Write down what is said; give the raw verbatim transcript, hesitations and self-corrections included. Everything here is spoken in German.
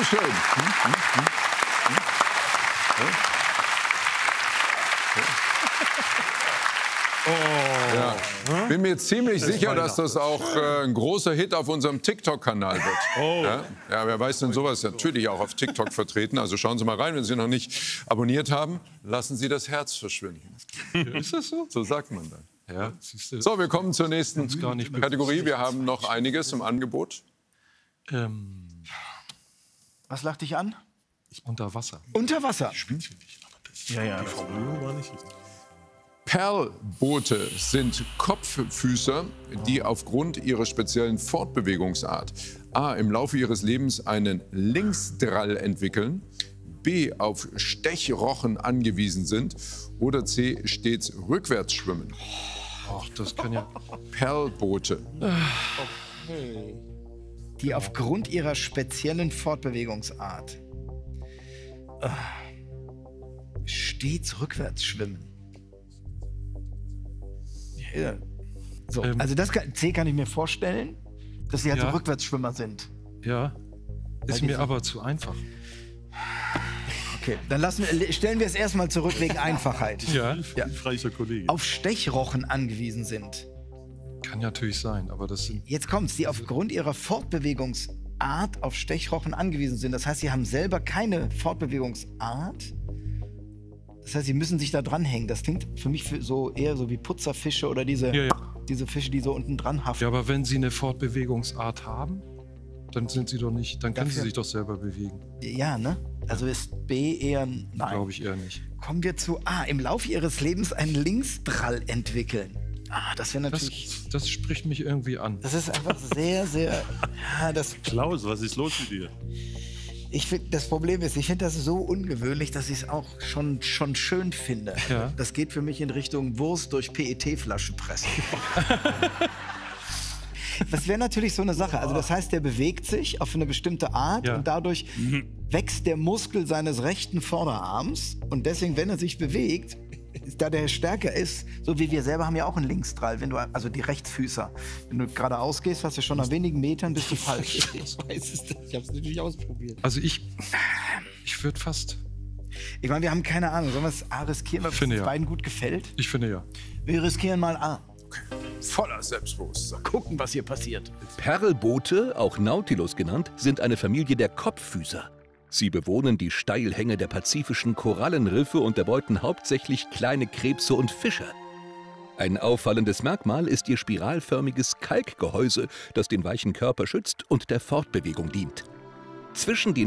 Dankeschön. Hm, hm, hm, hm. Oh. Ja. Bin mir ziemlich das sicher, dass das auch äh, ein großer Hit auf unserem TikTok-Kanal wird. Oh. Ja? Ja, wer weiß denn sowas? Natürlich auch auf TikTok vertreten. Also schauen Sie mal rein, wenn Sie noch nicht abonniert haben. Lassen Sie das Herz verschwinden. Ist das so? So sagt man dann. Ja. So, wir kommen zur nächsten Kategorie. Wir haben noch einiges im Angebot. Ähm, Was lacht dich an? unter Wasser. Unter Wasser. Spielchen nicht, aber das Ja, ja. die Formulierung war nicht richtig. Perlboote sind Kopffüßer, die aufgrund ihrer speziellen Fortbewegungsart a. im Laufe ihres Lebens einen Linksdrall entwickeln, b. auf Stechrochen angewiesen sind oder c. stets rückwärts schwimmen. Ach, das kann ja... Perlboote. Die aufgrund ihrer speziellen Fortbewegungsart äh, stets rückwärts schwimmen. Ja. So, Ähm. also das kann, C kann ich mir vorstellen, dass sie halt Ja. so Rückwärtsschwimmer sind. Ja, ist die mir sind- aber zu einfach. Okay, dann lassen wir, stellen wir es erstmal zurück wegen Einfachheit. Ja, Ja. Hilfreicher Kollege. Auf Stechrochen angewiesen sind. kann natürlich sein, aber das sind... Jetzt kommt's, die aufgrund ihrer Fortbewegungsart auf Stechrochen angewiesen sind. Das heißt, sie haben selber keine Fortbewegungsart. Das heißt, sie müssen sich da dranhängen. Das klingt für mich für so eher so wie Putzerfische oder diese, Ja, ja. diese Fische, die so unten dran haften. Ja, aber wenn sie eine Fortbewegungsart haben, dann sind sie doch nicht, dann können sie Dafür- sich doch selber bewegen. Ja, ne? Also ist B eher nein. Glaube ich eher nicht. Kommen wir zu A. Im Laufe ihres Lebens einen Linksdrall entwickeln. Ah, das wäre Das, natürlich... das spricht mich irgendwie an. Das ist einfach sehr, sehr... Ja, das, Klaus, was ist los mit dir? ich find, das Problem ist, ich finde das so ungewöhnlich, dass ich es auch schon, schon schön finde. Ja. Das geht für mich in Richtung Wurst durch P E T-Flasche pressen. Das wäre natürlich so eine Sache. Also das heißt, der bewegt sich auf eine bestimmte Art Ja. und dadurch wächst der Muskel seines rechten Vorderarms. Und deswegen, wenn er sich bewegt, da der stärker ist, so wie wir selber haben ja auch einen Linksdrall, wenn du, also die Rechtsfüßer. Wenn du geradeaus gehst, hast du schon nach wenigen Metern bist du falsch. Ich weiß es nicht, ich habe es natürlich ausprobiert. Also ich, ich würde fast, Ich meine, wir haben keine Ahnung. Sollen wir es A riskieren, weil es Finde uns ja. beiden gut gefällt? ich finde ja. Wir riskieren mal A. Voller Selbstbewusstsein. Gucken, was hier passiert. Perlboote, auch Nautilus genannt, sind eine Familie der Kopffüßer. Sie bewohnen die Steilhänge der pazifischen Korallenriffe und erbeuten hauptsächlich kleine Krebse und Fische. Ein auffallendes Merkmal ist ihr spiralförmiges Kalkgehäuse, das den weichen Körper schützt und der Fortbewegung dient. Zwischen den